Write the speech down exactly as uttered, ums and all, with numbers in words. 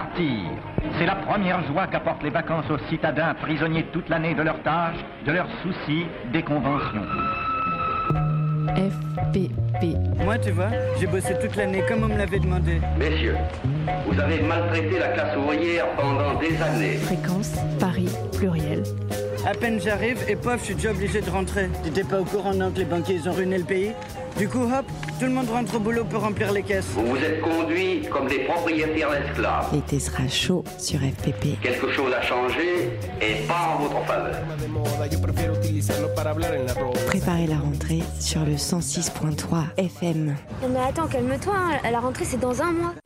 partir. C'est la première joie qu'apportent les vacances aux citadins prisonniers toute l'année de leurs tâches, de leurs soucis, des conventions. F P P. Moi, tu vois, j'ai bossé toute l'année comme on me l'avait demandé. Messieurs, vous avez maltraité la classe ouvrière pendant des années. Fréquence, Paris, pluriel. À peine j'arrive et pof, je suis déjà obligé de rentrer. T'étais pas au courant, non, que les banquiers ils ont ruiné le pays? Du coup, hop, tout le monde rentre au boulot pour remplir les caisses. Vous vous êtes conduits comme des propriétaires d'esclaves. L'été sera chaud sur F P P. Quelque chose a changé et pas en votre faveur. Préparez la rentrée sur le cent six virgule trois F M. Non mais attends, calme-toi, hein. La rentrée c'est dans un mois.